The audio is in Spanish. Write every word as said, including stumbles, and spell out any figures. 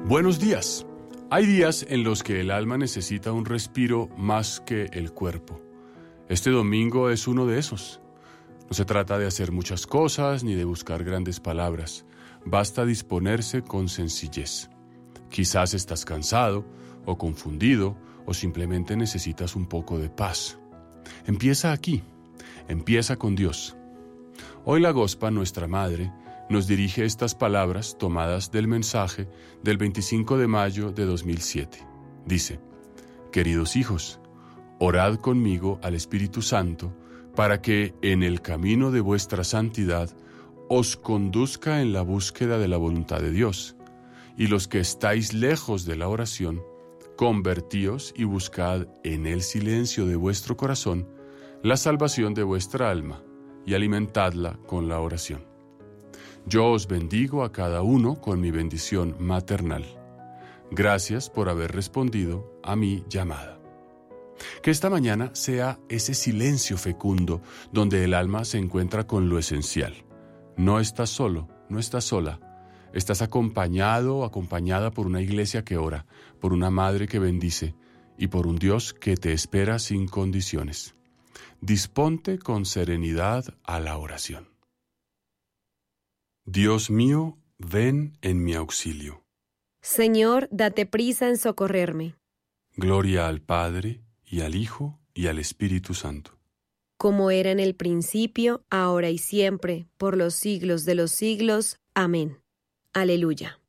Buenos días. Hay días en los que el alma necesita un respiro más que el cuerpo. Este domingo es uno de esos. No se trata de hacer muchas cosas ni de buscar grandes palabras. Basta disponerse con sencillez. Quizás estás cansado o confundido o simplemente necesitas un poco de paz. Empieza aquí. Empieza con Dios. Hoy la Gospa, nuestra Madre, nos dirige estas palabras tomadas del mensaje del veinticinco de mayo de dos mil siete. Dice: Queridos hijos, orad conmigo al Espíritu Santo para que en el camino de vuestra santidad os conduzca en la búsqueda de la voluntad de Dios. Y los que estáis lejos de la oración, convertíos y buscad en el silencio de vuestro corazón la salvación de vuestra alma y alimentadla con la oración. Yo os bendigo a cada uno con mi bendición maternal. Gracias por haber respondido a mi llamada. Que esta mañana sea ese silencio fecundo donde el alma se encuentra con lo esencial. No estás solo, no estás sola. Estás acompañado o acompañada por una iglesia que ora, por una madre que bendice y por un Dios que te espera sin condiciones. Disponte con serenidad a la oración. Dios mío, ven en mi auxilio. Señor, date prisa en socorrerme. Gloria al Padre, y al Hijo, y al Espíritu Santo. Como era en el principio, ahora y siempre, por los siglos de los siglos. Amén. Aleluya.